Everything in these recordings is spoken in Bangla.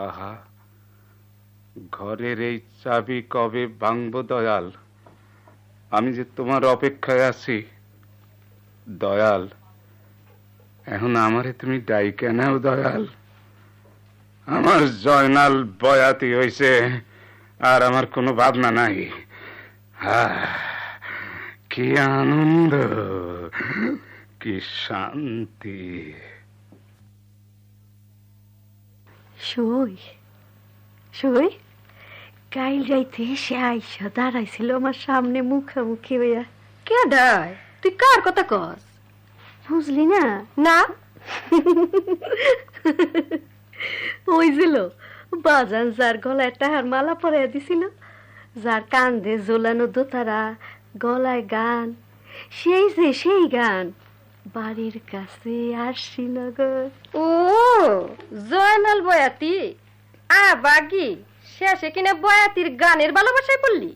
আহা, ঘরের এই চাবি কবে ভাঙবো দয়াল? আমি যে তোমার অপেক্ষায় আছি দয়াল। এখন আমারে তুমি ডাইকে নাও দয়াল। আমার জয়নাল বয়াতি হইছে, আর আমার কোনো ভাবনা নাই। কি আনন্দ, কি শান্তি। সই সই কাইল রাইতে সে আইসা দাঁড়াইছিল আমার সামনে মুখামুখি হইয়া। কে ডাই? তুই কার কথা কস? বুঝলি না? না। ওই ছিল বাজান, যার গলায় টাহার মালা পরাইয়া দিছিল, যার কান্দে ঝোলানো দোতারা, গলায় গান, সেই যে সেই গান, বাড়ির কাছে আর শ্রীনগর। ও জয়নাল বয়াতি বাগি, শেষে কিনা বয়াতির গানের ভালোবাসায় পড়লি?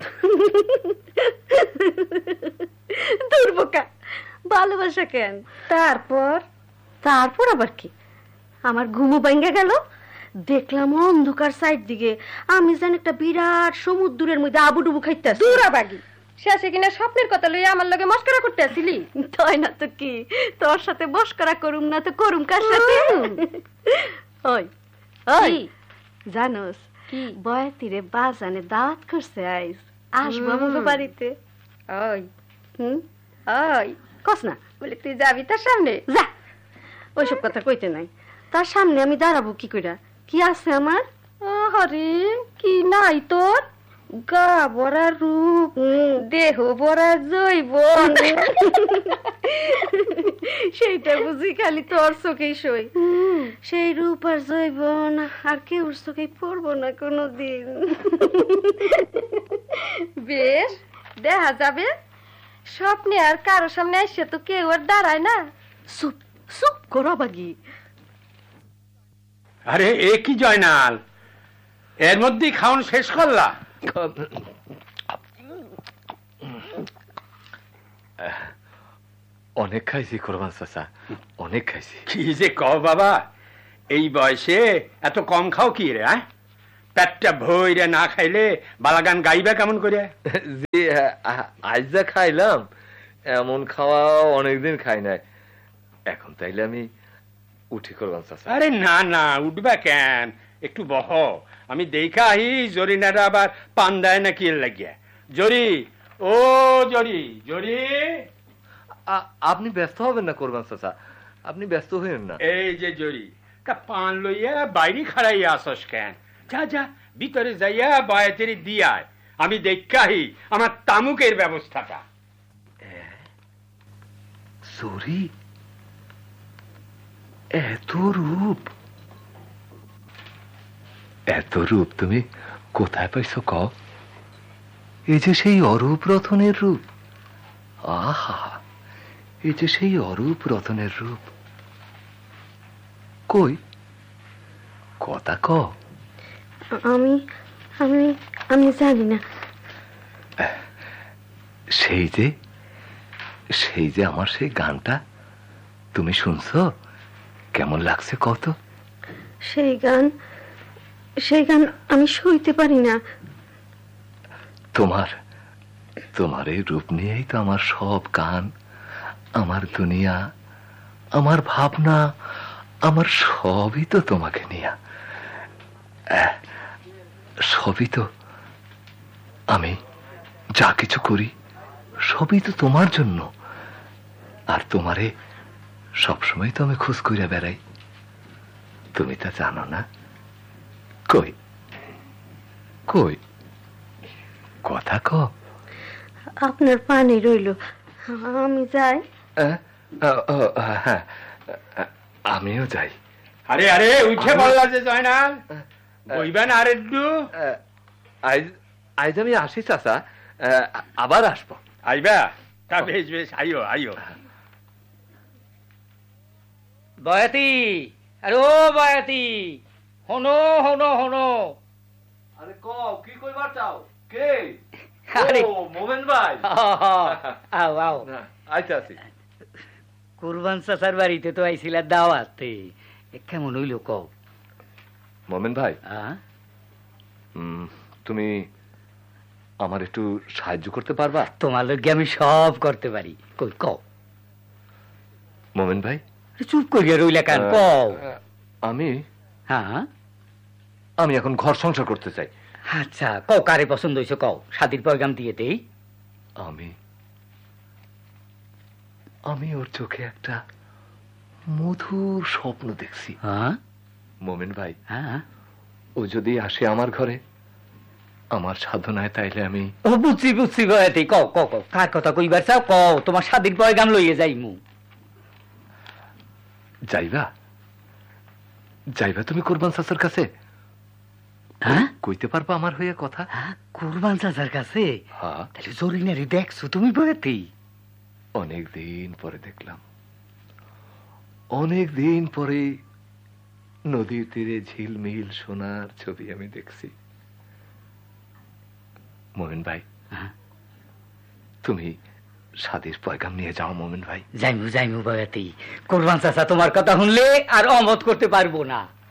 দুর্বোকা, ভালোবাসা কেন? তারপর তারপর আবার কি? আমার ঘুমো ভাঙ্গা গেল, দেখলাম অন্ধকার সাইড দিকে আমি যেন একটা বিরাট সমুদ্রের মধ্যে আবুডুবু খাইতেছি। দূরাবাগি, শেষে কিনা স্বপ্নের কথা লইয়া আমার লগে মস্করা করতে আসিলি? তাই না তো কি, তোর সাথে মস্করা করুম না তো করুম কার সাথে? ওই ওই জানোস বয়াতিরে বাজানে দাওয়াত করছে, আইস আসবো আমাকে বাড়িতে। ওই ওই কস না, বলে তুই যাবি তার সামনে? যা, ওইসব কথা কইতে নাই। তার সামনে আমি দাঁড়াবো কি কইরা? কি আছে আমার? আরে কি নাই তোর? গা ভরা রূপ, দেহ ভরা জৈবন। সেইটা বুঝি খালি তোর চোখেই সই? সেই রূপ আর জৈবন আর কেউ চোখেই পড়বো না কোনোদিন। বেশ, দেখা যাবে। স্বপ্নে আর কারো সামনে এসে তো কেউ আর দাঁড়ায় না। চুপ চুপ করো বাগি। আরে এ কি জয়নাল, এর মধ্যেই খাওন শেষ করলা? অনেক খাইছি কোরবান চাচা, অনেক খাইছি। কি যে কও বাবা, এই বয়সে এত কম খাও কি রে? পেটটা ভইরে না খাইলে বালাগান গাইবা কেমন করে? যে আজ যা খাইলাম এমন খাওয়া অনেকদিন খাই নাই। এখন তাইলে আমি উঠি কোরবান চাচা। আরে না না, উঠবা কেন? একটু বহ, আমি দেখা আহি জরিনারা আবার পান দেয় না কি লাগিয়া। জরি, ও জরি, জরি। আপনি ব্যস্ত হবেন না কোরবান চাচা, আপনি ব্যস্ত হইেন না। এই যে জরি, তা পান লইয়া বাইরে খাড়াইয়া আসস কেন? যা যা, ভিতরে যাইয়া বয়াতেরি দিয়ায়, আমি দেখাহি আমার তামুকের ব্যবস্থাটা। জরি, এত রূপ, এত রূপ তুমি কোথায় পাইছো ক? এই যে সেই অরূপ রতনের রূপ। আহা, এই যে সেই অরূপ রতনের রূপ। কই কথা ক? আমি আমি আমি জানি না। সেই যে সেই যে আমার সেই গানটা তুমি শুনছো, কেমন লাগছে কত? সেই গান আমি সইতে পারি না। তোমার তোমার এই রূপ নিয়েই তো আমার সব গান, আমার দুনিয়া, আমার ভাবনা, আমার সবই তো তোমাকে নিয়া। সবই তো, আমি যা কিছু করি সবই তো তোমার জন্য। আর তোমারে সবসময় তো আমি খোঁজ কইরা বেড়াই, তুমি তা জানো না? কই কই কথা ক। আপনার পানি রইল, আমি যাই। আমিও যাই। আরে আরে উঠে বললা যে জয়নাল, বইবেন আর একটু? আজ আমি আসি চাচা, আবার আসবো। আইবা? তা বেশ বেশ, আইও আইও। বয়াতি, আরে ও বয়াতি, হনো হনো হনো। আরে কও, কি কইবার চাও? কে? আরে মোমেন ভাই। আও আও, আচ্ছা আছি। কুরবান চাচার বাড়িতে তো আইছিলা দাওয়াতে, কেমন হইল কও? মোমেন ভাই, হ্যাঁ? তুমি আমার একটু সাহায্য করতে পারবা? তোমার লোক আমি সব করতে পারি। কই কও। মোমেন ভাই, চুপ করিয়া রইলা কেন? কও। আমি হ্যাঁ, আমি এখন ঘর সংসার করতে চাই। আচ্ছা কও, কারে পছন্দ হয়েছে কও, শাদির পয়গাম দিয়ে দেই। আমি আমি ওর চোখে একটা মধুর স্বপ্ন দেখছি। হ্যাঁ মোমেন ভাই, হ্যাঁ, ও যদি আসে আমার ঘরে, আমার সাধনায়, তাইলে আমি ও বুঝছি বুঝছি বয়াতি, কও কও কও, কার কথা কইবার চাও কও, তোমার শাদির পয়গাম লইয়ে যাইমু। যাইবা? যাইবা তুমি কোরবান চাচার কাছে? হ্যাঁ, কইতে পারবা আমার হয়ে কথা? হ্যাঁ, কুরবান চাচার কাছে? হ্যাঁ, তাহলে জরিনারি দেখছো তুমি বয়াতি? অনেক দিন পরে দেখলাম, অনেক দিন পরে নদীর তীরে ঝিলমিল সোনার ছবি আমি দেখছি। মোমেন ভাই, হ্যাঁ। তুমি শাদির পয়গাম নিয়ে যাও মোমেন ভাই। যাইমু যাইমু বয়াতি, কুরবান চাচা তোমার কথা শুনলে আর অমত করতে পারবো না।